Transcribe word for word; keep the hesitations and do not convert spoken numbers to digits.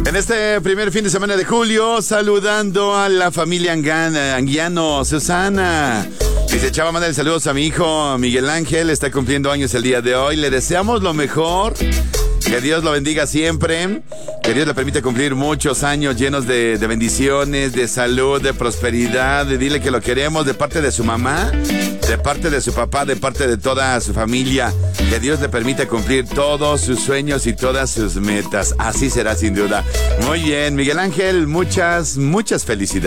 En este primer fin de semana de julio, saludando a la familia Angan, Anguiano, Susana. Dice, Chava, manda saludos a mi hijo Miguel Ángel, está cumpliendo años el día de hoy. Le deseamos lo mejor. Que Dios lo bendiga siempre. Que Dios le permita cumplir muchos años llenos de, de bendiciones, de salud, de prosperidad. De dile que lo queremos de parte de su mamá, de parte de su papá, de parte de toda su familia. Que Dios le permita cumplir todos sus sueños y todas sus metas. Así será sin duda. Muy bien, Miguel Ángel, muchas, muchas felicidades.